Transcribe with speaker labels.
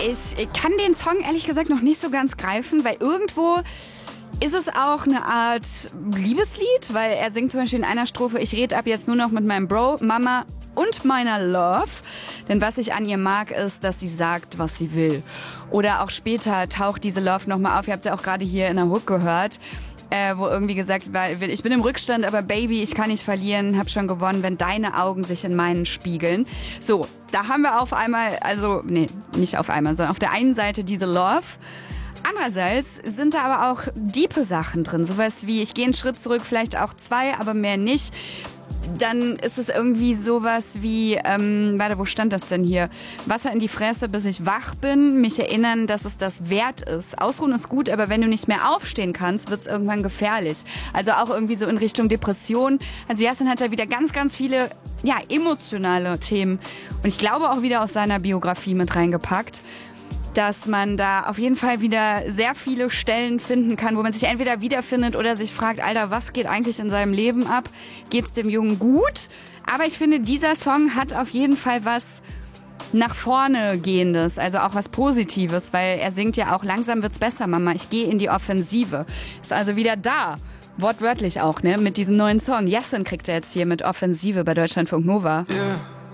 Speaker 1: Ich kann den Song ehrlich gesagt noch nicht so ganz greifen, weil irgendwo ist es auch eine Art Liebeslied, weil er singt zum Beispiel in einer Strophe, ich rede ab jetzt nur noch mit meinem Bro, Mama und meiner Love. Denn was ich an ihr mag, ist, dass sie sagt, was sie will. Oder auch später taucht diese Love nochmal auf. Ihr habt sie auch gerade hier in der Hook gehört. Wo irgendwie gesagt wird, ich bin im Rückstand, aber Baby, ich kann nicht verlieren, hab schon gewonnen, wenn deine Augen sich in meinen spiegeln. So, da haben wir auf einmal, nicht auf einmal, sondern auf der einen Seite diese Love. Andererseits sind da aber auch diepe Sachen drin, sowas wie, ich gehe einen Schritt zurück, vielleicht auch 2, aber mehr nicht. Dann ist es irgendwie sowas wie, wo stand das denn hier? Wasser in die Fresse, bis ich wach bin. Mich erinnern, dass es das wert ist. Ausruhen ist gut, aber wenn du nicht mehr aufstehen kannst, wird es irgendwann gefährlich. Also auch irgendwie so in Richtung Depression. Also Yassin hat da wieder ganz, ganz viele emotionale Themen. Und ich glaube auch wieder aus seiner Biografie mit reingepackt, dass man da auf jeden Fall wieder sehr viele Stellen finden kann, wo man sich entweder wiederfindet oder sich fragt, Alter, was geht eigentlich in seinem Leben ab? Geht's dem Jungen gut? Aber ich finde, dieser Song hat auf jeden Fall was nach vorne gehendes, also auch was Positives, weil er singt ja auch, langsam wird's besser, Mama, ich gehe in die Offensive. Ist also wieder da. Wortwörtlich auch, ne? Mit diesem neuen Song. Yassin kriegt er jetzt hier mit Offensive bei Deutschlandfunk Nova.
Speaker 2: Yeah.